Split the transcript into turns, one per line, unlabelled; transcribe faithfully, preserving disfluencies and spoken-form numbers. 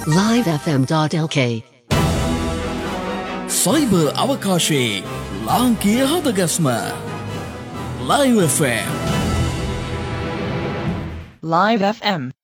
live f m dot l k
cyber අවකාශයේ ලාංකීය හදගස්ම Live F M
Live F M